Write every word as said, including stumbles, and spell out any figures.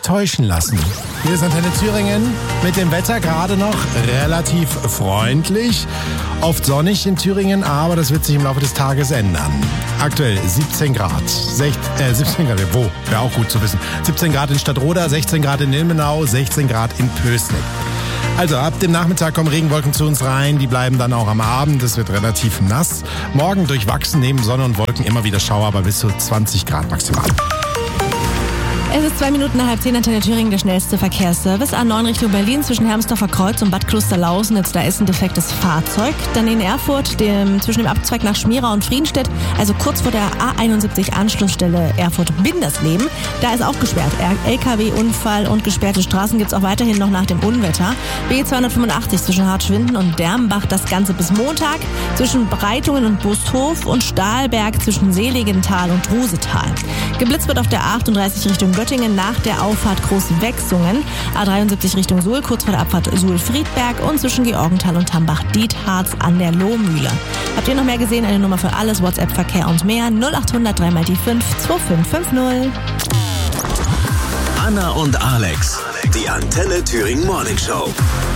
nicht täuschen lassen. Hier ist Antenne Thüringen mit dem Wetter gerade noch relativ freundlich. Oft sonnig in Thüringen, aber das wird sich im Laufe des Tages ändern. Aktuell siebzehn Grad. Sech, äh, siebzehn Grad, wo? Wäre auch gut zu wissen. siebzehn Grad in Stadtroda, sechzehn Grad in Ilmenau, sechzehn Grad in Pößneck. Also ab dem Nachmittag kommen Regenwolken zu uns rein, die bleiben dann auch am Abend, es wird relativ nass. Morgen durchwachsen, neben Sonne und Wolken immer wieder Schauer, aber bis zu zwanzig Grad maximal. Es ist zwei Minuten nach halb zehn, Antenne Thüringen, der schnellste Verkehrsservice. A neun Richtung Berlin zwischen Hermsdorfer Kreuz und Bad Klosterlausen. Da ist ein defektes Fahrzeug. Dann in Erfurt dem, zwischen dem Abzweig nach Schmira und Friedenstedt, also kurz vor der A einundsiebzig Anschlussstelle Erfurt-Bindersleben. Da ist auch gesperrt. L K W-Unfall und gesperrte Straßen gibt es auch weiterhin noch nach dem Unwetter. B zweihundertfünfundachtzig zwischen Hartschwinden und Dermbach, das Ganze bis Montag. Zwischen Breitungen und Busthof und Stahlberg zwischen Seligenthal und Rosetal. Geblitzt wird auf der achtunddreißig Richtung Göttingen nach der Auffahrt Großwechsungen. A dreiundsiebzig Richtung Suhl, kurz vor der Abfahrt Suhl-Friedberg und zwischen Georgenthal und Tambach-Dietharz an der Lohmühle. Habt ihr noch mehr gesehen? Eine Nummer für alles, WhatsApp-Verkehr und mehr. null acht hundert drei mal die fünf zwei fünf fünf null. Anna und Alex, die Antenne Thüringen Morning Show.